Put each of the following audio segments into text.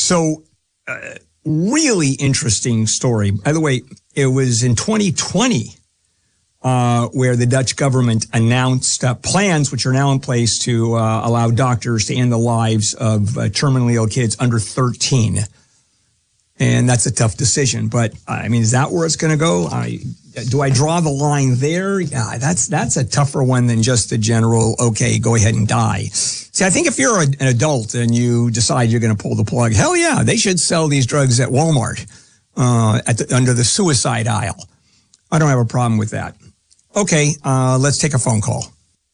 So, really interesting story. By the way, it was in 2020 where the Dutch government announced plans which are now in place to allow doctors to end the lives of terminally ill kids under 13. And that's a tough decision. But, I mean, is that where it's going to go? Do I draw the line there? Yeah, that's a tougher one than just the general, okay, go ahead and die. See, I think if you're an adult and you decide you're going to pull the plug, hell yeah, they should sell these drugs at Walmart under the suicide aisle. I don't have a problem with that. Okay, let's take a phone call.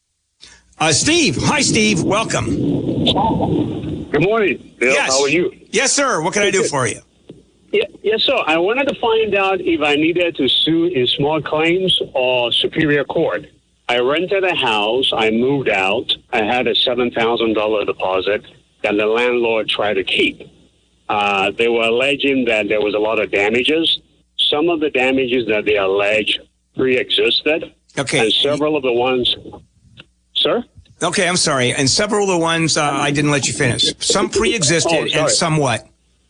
Steve. Hi, Steve. Welcome. Good morning, Bill. Yes. How are you? Yes, sir. What can I do for you? Yes, sir. I wanted to find out if I needed to sue in small claims or superior court. I rented a house. I moved out. I had a $7,000 deposit that the landlord tried to keep. They were alleging that there was a lot of damages. Some of the damages that they allege pre-existed. Okay. And several of the ones... Sir? Okay, I'm sorry. And several of the ones I didn't let you finish. Some pre-existed and some what?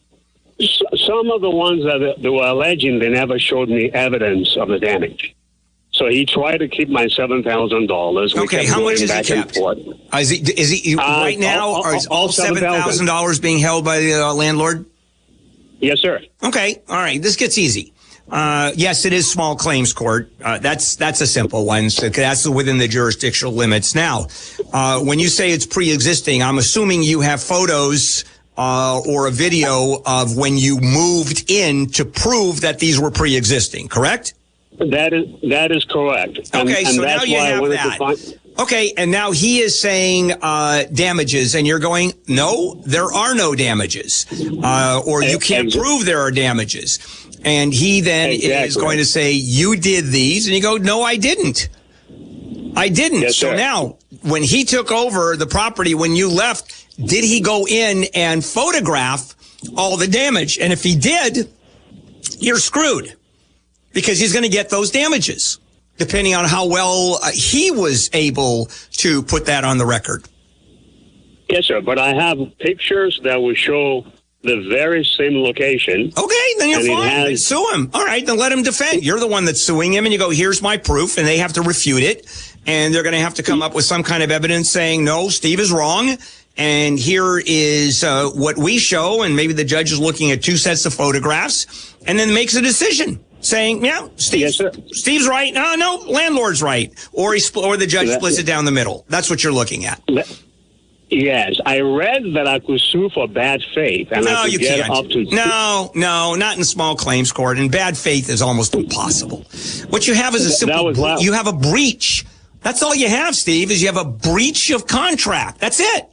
Some of the ones that they were alleging, they never showed me evidence of the damage. So he tried to keep my $7,000. Okay, how much is he kept? Is he right now? Is all $7,000 being held by the landlord? Yes, sir. Okay, all right. This gets easy. Yes, it is small claims court. That's a simple one. So that's within the jurisdictional limits. Now, when you say it's pre-existing, I'm assuming you have photos or a video of when you moved in to prove that these were pre-existing, correct? That is correct. Okay, so now you have that. Okay, and now he is saying damages, and you're going, no, there are no damages, or you can't prove there are damages. And he then is going to say, you did these, and you go, no, I didn't. I didn't. Yes, so now, when he took over the property, when you left, did he go in and photograph all the damage? And if he did, you're screwed because he's going to get those damages, depending on how well he was able to put that on the record. Yes, sir. But I have pictures that will show the very same location. Okay, then you're fine. Sue him. All right, then let him defend. You're the one that's suing him, and you go, here's my proof, and they have to refute it. And they're going to have to come up with some kind of evidence saying, no, Steve is wrong. And here is what we show. And maybe the judge is looking at two sets of photographs and then makes a decision saying, yeah, Steve's right. No, landlord's right. Or the judge splits it down the middle. That's what you're looking at. Yes, I read that I could sue for bad faith. And no, I could you get can't. Up to no, not in small claims court. And bad faith is almost impossible. What you have is you have a breach. That's all you have, Steve, is you have a breach of contract. That's it.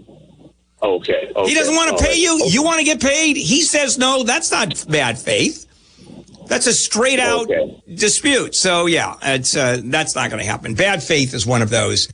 Okay. He doesn't want to pay you. Okay. You want to get paid. He says no. That's not bad faith. That's a straight out dispute. So yeah, that's not going to happen. Bad faith is one of those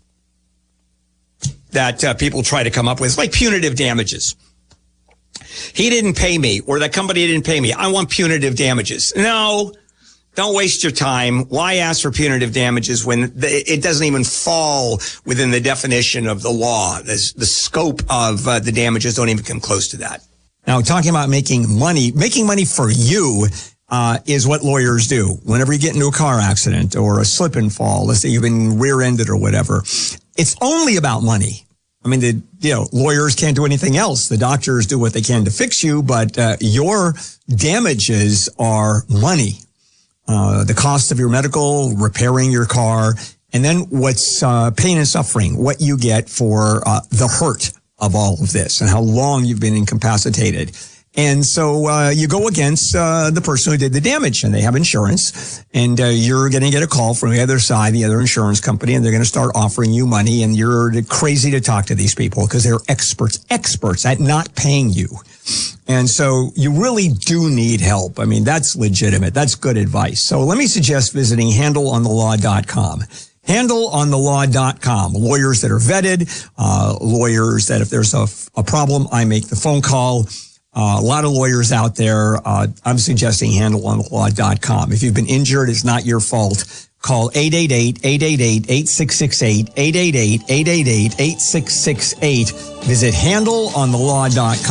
that people try to come up with. It's like punitive damages. He didn't pay me, or that company didn't pay me. I want punitive damages. No, don't waste your time. Why ask for punitive damages when it doesn't even fall within the definition of the law? The scope of the damages don't even come close to that. Now, talking about making money for you is what lawyers do. Whenever you get into a car accident or a slip and fall, let's say you've been rear-ended or whatever, it's only about money. I mean, lawyers can't do anything else. The doctors do what they can to fix you, but your damages are money. The cost of your medical, repairing your car, and then what's pain and suffering, what you get for the hurt of all of this and how long you've been incapacitated. And so you go against the person who did the damage, and they have insurance, and you're going to get a call from the other side, the other insurance company, and they're going to start offering you money, and you're crazy to talk to these people because they're experts at not paying you. And so you really do need help. I mean, that's legitimate. That's good advice. So let me suggest visiting handleonthelaw.com. Handleonthelaw.com. Lawyers that are vetted, lawyers that if there's a problem, I make the phone call. A lot of lawyers out there. I'm suggesting handleonthelaw.com. If you've been injured, it's not your fault. Call 888-888-8668, 888-888-8668. Visit handleonthelaw.com.